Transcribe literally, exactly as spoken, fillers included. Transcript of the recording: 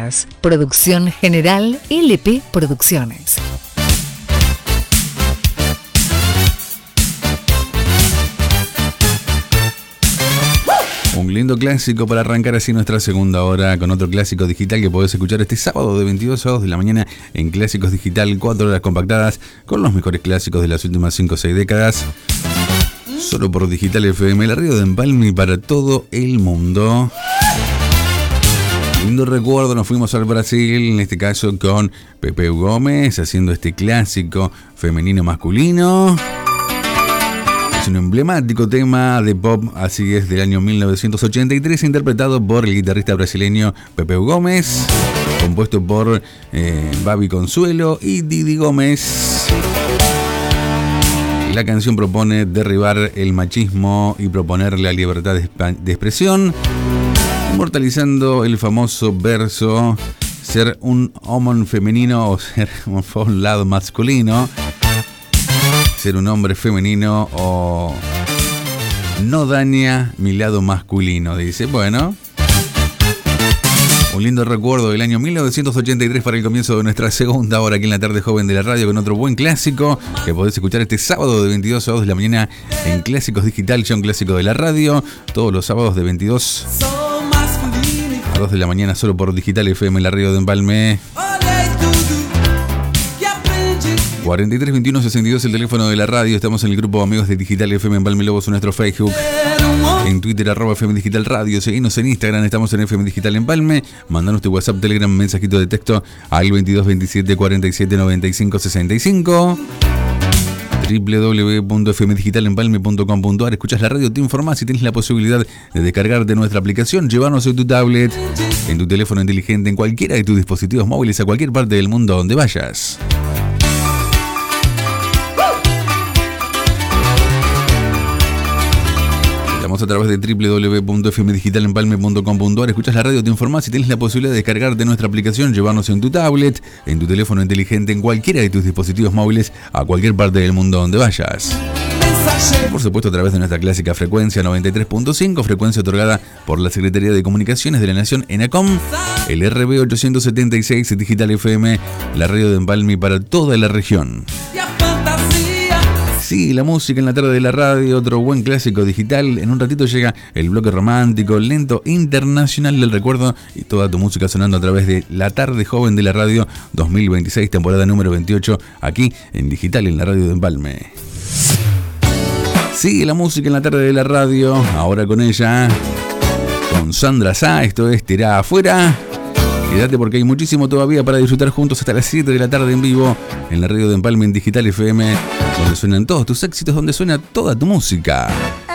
Podcast. Producción general L P Producciones. Un lindo clásico para arrancar así nuestra segunda hora con otro clásico digital que podés escuchar este sábado de veintidós a dos de la mañana en Clásicos Digital, cuatro horas compactadas con los mejores clásicos de las últimas cinco o seis décadas. Solo por Digital F M, la radio de Empalme para todo el mundo. Lindo recuerdo, nos fuimos al Brasil, en este caso con Pepeu Gomes, haciendo este clásico femenino masculino. Es un emblemático tema de pop, así es, del año mil novecientos ochenta y tres, interpretado por el guitarrista brasileño Pepeu Gomes, compuesto por eh, Babi Consuelo y Didi Gómez. La canción propone derribar el machismo y proponer la libertad de, de expresión, inmortalizando el famoso verso: ser un hombre femenino o ser un lado masculino. Ser un hombre femenino o no daña mi lado masculino, dice. Bueno, un lindo recuerdo del año mil novecientos ochenta y tres para el comienzo de nuestra segunda hora aquí en la tarde joven de la radio, con otro buen clásico que podés escuchar este sábado de veintidós a dos de la mañana en Clásicos Digital, ya un clásico de la radio, todos los sábados de veintidós a dos de la mañana solo por Digital F M, la radio de Empalme. cuarenta y tres veintiuno sesenta y dos el teléfono de la radio. Estamos en el grupo Amigos de Digital F M Empalme Lobos, en nuestro Facebook, en Twitter arroba F M Digital Radio. Seguinos en Instagram, estamos en F M Digital Empalme. Mandanos tu WhatsApp, Telegram, mensajito de texto al veintidós veintisiete cuarenta y siete noventa y cinco sesenta y cinco. doble u doble u doble u punto f m digital empalme punto com punto a r. Escuchas la radio, te informás y tienes la posibilidad de descargarte nuestra aplicación, llevarnos en tu tablet, en tu teléfono inteligente, en cualquiera de tus dispositivos móviles, a cualquier parte del mundo donde vayas. A través de doble u doble u doble u punto f m digital empalme punto com punto a r. Escuchas la radio, te informás y tienes la posibilidad de descargarte nuestra aplicación, llevarnos en tu tablet, en tu teléfono inteligente, en cualquiera de tus dispositivos móviles, a cualquier parte del mundo donde vayas. Y por supuesto a través de nuestra clásica frecuencia noventa y tres punto cinco, frecuencia otorgada por la Secretaría de Comunicaciones de la Nación, ENACOM, el R B ochocientos setenta y seis Digital F M, la radio de Empalme para toda la región. Sí, la música en la tarde de la radio, otro buen clásico digital. En un ratito llega el bloque romántico, lento, internacional del recuerdo y toda tu música sonando a través de la tarde joven de la radio dos mil veintiséis, temporada número veintiocho, aquí en Digital, en la radio de Empalme. Sí, la música en la tarde de la radio, ahora con ella, con Sandra Sá, esto es Tirá Afuera. Quédate porque hay muchísimo todavía para disfrutar juntos hasta las siete de la tarde en vivo en la radio de Empalme en Digital F M, donde suenan todos tus éxitos, donde suena toda tu música.